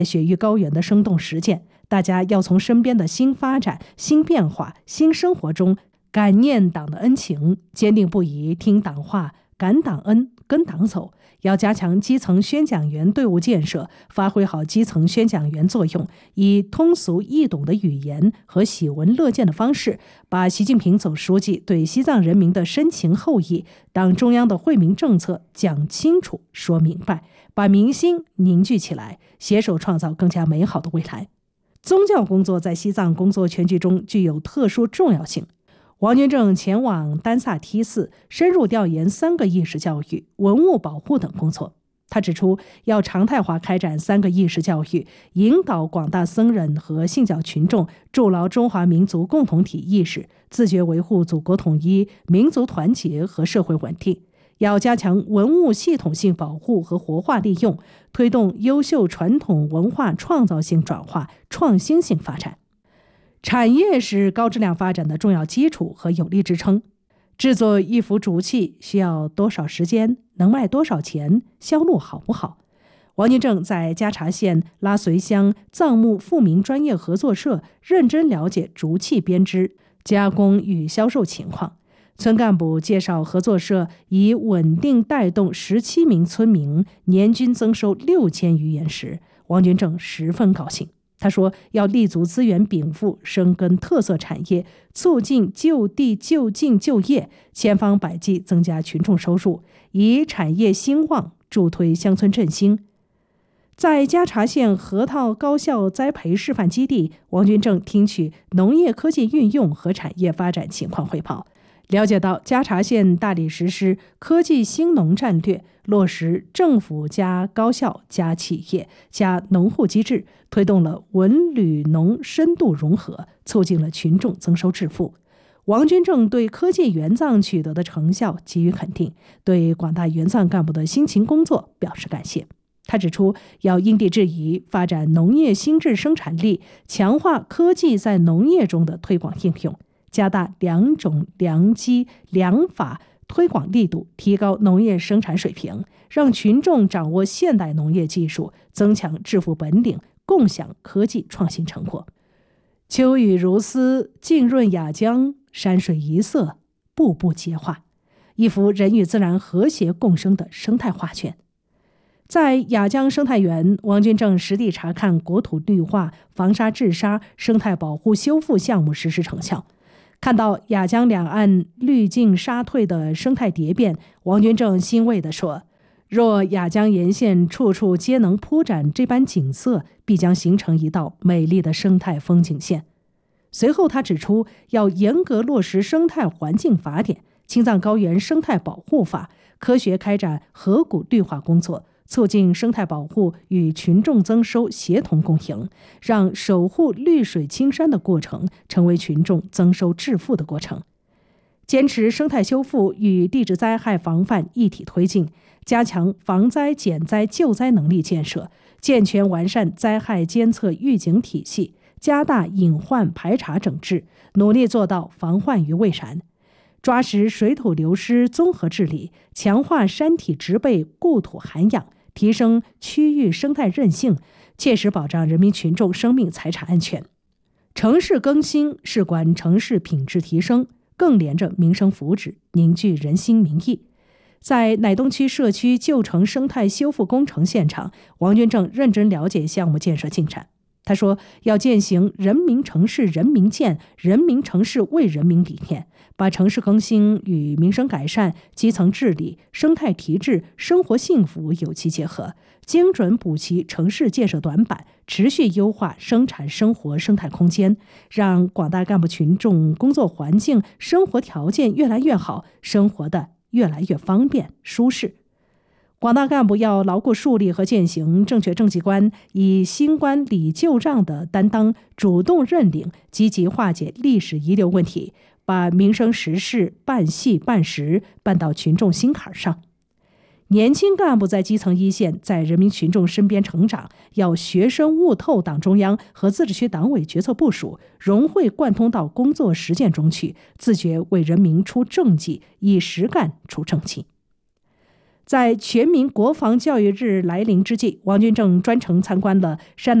雪域高原的生动实践，大家要从身边的新发展、新变化、新生活中感念党的恩情，坚定不移听党话，感党恩，跟党走。要加强基层宣讲员队伍建设，发挥好基层宣讲员作用，以通俗易懂的语言和喜闻乐见的方式，把习近平总书记对西藏人民的深情厚谊、党中央的惠民政策讲清楚、说明白，把民心凝聚起来，携手创造更加美好的未来。宗教工作在西藏工作全局中具有特殊重要性。王军正前往丹萨梯寺，深入调研3个意识教育、文物保护等工作。他指出，要常态化开展3个意识教育，引导广大僧人和信教群众筑牢中华民族共同体意识，自觉维护祖国统一、民族团结和社会稳定。要加强文物系统性保护和活化利用，推动优秀传统文化创造性转化、创新性发展。产业是高质量发展的重要基础和有力支撑。制作一幅竹器需要多少时间，能卖多少钱，销路好不好？王军正在嘉查县拉随乡藏木富民专业合作社认真了解竹器编织、加工与销售情况。村干部介绍合作社以稳定带动17名村民年均增收6000余元时，王军正十分高兴。他说，要立足资源禀赋，深耕特色产业，促进就地就近就业，千方百计增加群众收入，以产业兴旺助推乡村振兴。在嘉查县核桃高校栽培示范基地，王军正听取农业科技运用和产业发展情况汇报，了解到嘉查县大力实施科技兴农战略，落实政府加高校加企业加农户机制，推动了文旅农深度融合，促进了群众增收致富。王军正对科技援藏取得的成效给予肯定，对广大援藏干部的辛勤工作表示感谢。他指出，要因地制宜发展农业新质生产力，强化科技在农业中的推广应用，加大良种、良机、良法推广力度，提高农业生产水平，让群众掌握现代农业技术，增强致富本领，共享科技创新成果。秋雨如丝，浸润雅江，山水一色，步步皆画，一幅人与自然和谐共生的生态画卷。在雅江生态园，王军正实地查看国土绿化、防沙治沙、生态保护修复项目实施成效。看到雅江两岸绿净沙退的生态蝶变，王军正欣慰地说，若雅江沿线处处皆能铺展这般景色，必将形成一道美丽的生态风景线。随后他指出，要严格落实生态环境法典、青藏高原生态保护法，科学开展河谷绿化工作，促进生态保护与群众增收协同共赢，让守护绿水青山的过程成为群众增收致富的过程。坚持生态修复与地质灾害防范一体推进，加强防灾减灾救灾能力建设，健全完善灾害监测预警体系，加大隐患排查整治，努力做到防患于未然。抓实水土流失综合治理，强化山体植被固土涵养，提升区域生态韧性，切实保障人民群众生命财产安全。城市更新事关城市品质提升，更连着民生福祉，凝聚人心民意。在乃东区社区旧城生态修复工程现场，王军正认真了解项目建设进展。他说，要践行人民城市人民建、人民城市为人民理念，把城市更新与民生改善、基层治理、生态提质、生活幸福有机结合，精准补齐城市建设短板，持续优化生产生活生态空间，让广大干部群众工作环境、生活条件越来越好，生活的越来越方便舒适。广大干部要牢固树立和践行正确政绩观，以新官理旧账的担当，主动认领，积极化解历史遗留问题，把民生实事办细办实，办到群众心坎上。年轻干部在基层一线，在人民群众身边成长，要学深悟透党中央和自治区党委决策部署，融会贯通到工作实践中去，自觉为人民出政绩，以实干出政绩。 在全民国防教育日来临之际，王军正专程参观了山